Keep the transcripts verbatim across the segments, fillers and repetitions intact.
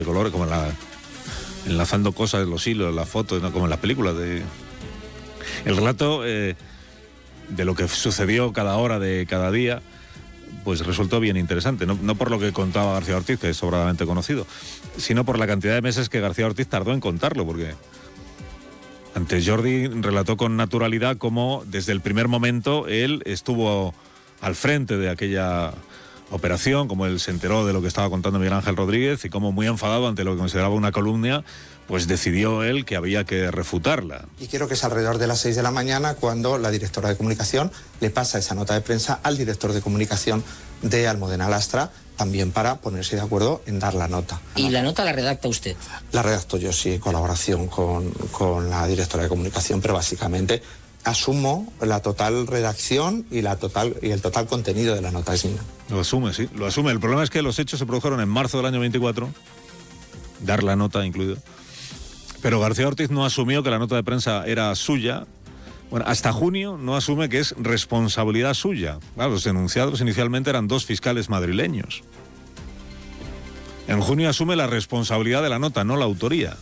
de colores, como en la, enlazando cosas, los hilos, las fotos, ¿no? Como en las películas. De, el relato eh, de lo que sucedió cada hora de cada día, pues resultó bien interesante, no, no por lo que contaba García Ortiz, que es sobradamente conocido, sino por la cantidad de meses que García Ortiz tardó en contarlo, porque antes Jordi relató con naturalidad cómo desde el primer momento él estuvo al frente de aquella operación, como él se enteró de lo que estaba contando Miguel Ángel Rodríguez y cómo, muy enfadado ante lo que consideraba una calumnia, pues decidió él que había que refutarla. Y quiero que es alrededor de las seis de la mañana cuando la directora de comunicación le pasa esa nota de prensa al director de comunicación de Almudena Lastra, también para ponerse de acuerdo en dar la nota. ¿Y la nota la redacta usted? La redacto yo, sí, en colaboración con, con la directora de comunicación, pero básicamente asumo la total redacción y, la total, y el total contenido de la nota es mía. Lo asume, sí, lo asume. El problema es que los hechos se produjeron en marzo del año veinticuatro, dar la nota incluido, pero García Ortiz no asumió que la nota de prensa era suya. Bueno, hasta junio no asume que es responsabilidad suya. Claro, los denunciados inicialmente eran dos fiscales madrileños. En junio asume la responsabilidad de la nota, no la autoría.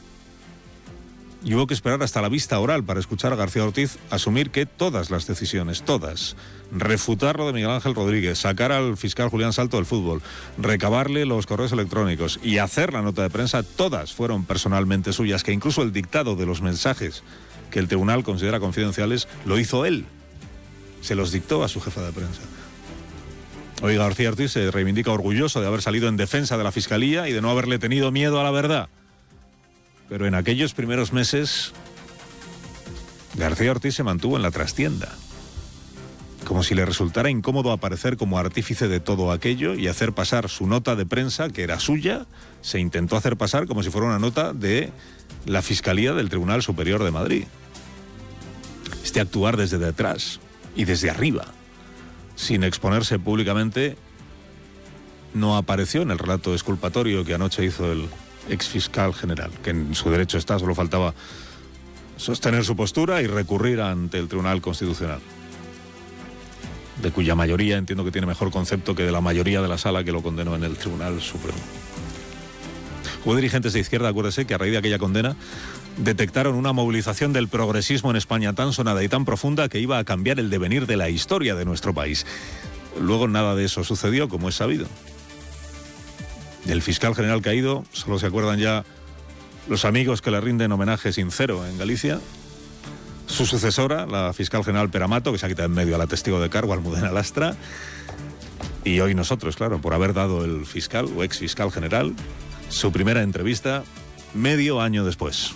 Y hubo que esperar hasta la vista oral para escuchar a García Ortiz asumir que todas las decisiones, todas, refutar lo de Miguel Ángel Rodríguez, sacar al fiscal Julián Salto del fútbol, recabarle los correos electrónicos y hacer la nota de prensa, todas fueron personalmente suyas, que incluso el dictado de los mensajes que el tribunal considera confidenciales lo hizo él. Se los dictó a su jefa de prensa. Hoy García Ortiz se reivindica orgulloso de haber salido en defensa de la Fiscalía y de no haberle tenido miedo a la verdad. Pero en aquellos primeros meses, García Ortiz se mantuvo en la trastienda, como si le resultara incómodo aparecer como artífice de todo aquello y hacer pasar su nota de prensa, que era suya, se intentó hacer pasar como si fuera una nota de la Fiscalía del Tribunal Superior de Madrid. Este actuar desde detrás y desde arriba, sin exponerse públicamente, no apareció en el relato exculpatorio que anoche hizo el exfiscal general, que en su derecho está, solo faltaba sostener su postura y recurrir ante el Tribunal Constitucional, de cuya mayoría entiendo que tiene mejor concepto que de la mayoría de la sala que lo condenó en el Tribunal Supremo. Hubo dirigentes de izquierda, acuérdese, que a raíz de aquella condena detectaron una movilización del progresismo en España tan sonada y tan profunda que iba a cambiar el devenir de la historia de nuestro país. Luego nada de eso sucedió, como es sabido. Del fiscal general caído solo se acuerdan ya los amigos que le rinden homenaje sincero en Galicia. Su sucesora, la fiscal general Peramato, que se ha quitado en medio a la testigo de cargo, Almudena Lastra. Y hoy nosotros, claro, por haber dado el fiscal o ex fiscal general su primera entrevista medio año después.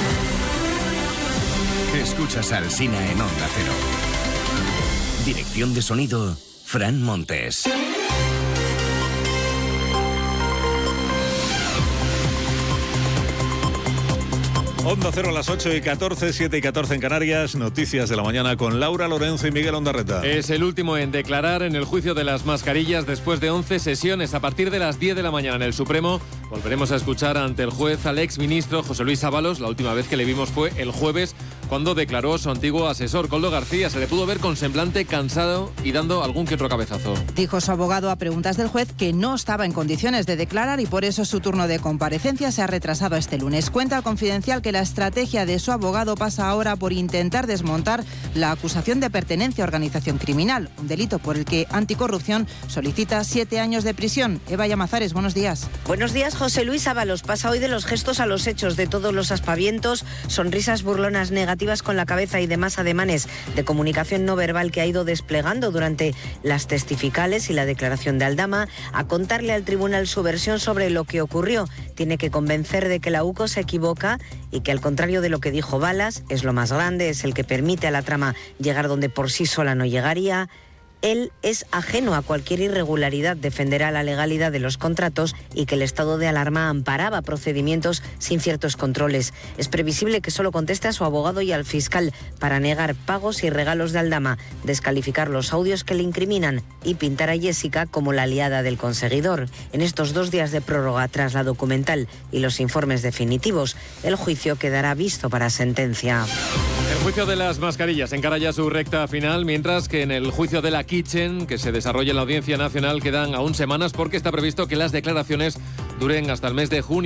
Escuchas al Alsina en Onda Cero. Dirección de sonido, Fran Montes. Onda Cero a las ocho y catorce, siete y catorce en Canarias. Noticias de la mañana con Laura Lorenzo y Miguel Ondarreta. Es el último en declarar en el juicio de las mascarillas después de once sesiones. A partir de las diez de la mañana en el Supremo volveremos a escuchar ante el juez al exministro José Luis Ábalos. La última vez que le vimos fue el jueves, cuando declaró su antiguo asesor, Koldo García. Se le pudo ver con semblante cansado y dando algún que otro cabezazo. Dijo su abogado a preguntas del juez que no estaba en condiciones de declarar y por eso su turno de comparecencia se ha retrasado este lunes. Cuenta al Confidencial que la estrategia de su abogado pasa ahora por intentar desmontar la acusación de pertenencia a organización criminal, un delito por el que Anticorrupción solicita siete años de prisión. Eva Llamazares, buenos días. Buenos días. José Luis Ábalos pasa hoy de los gestos a los hechos, de todos los aspavientos, sonrisas burlonas negativas con la cabeza y demás ademanes de comunicación no verbal que ha ido desplegando durante las testificales y la declaración de Aldama, a contarle al tribunal su versión sobre lo que ocurrió. Tiene que convencer de que la UCO se equivoca y que, al contrario de lo que dijo Balas, es lo más grande, es el que permite a la trama llegar donde por sí sola no llegaría. Él es ajeno a cualquier irregularidad, defenderá la legalidad de los contratos y que el estado de alarma amparaba procedimientos sin ciertos controles. Es previsible que solo conteste a su abogado y al fiscal para negar pagos y regalos de Aldama, descalificar los audios que le incriminan y pintar a Jessica como la aliada del conseguidor. En estos dos días de prórroga tras la documental y los informes definitivos, el juicio quedará visto para sentencia. El juicio de las mascarillas encara ya su recta final, mientras que en el juicio de la Kitchen, que se desarrolla en la Audiencia Nacional, quedan aún semanas porque está previsto que las declaraciones duren hasta el mes de junio.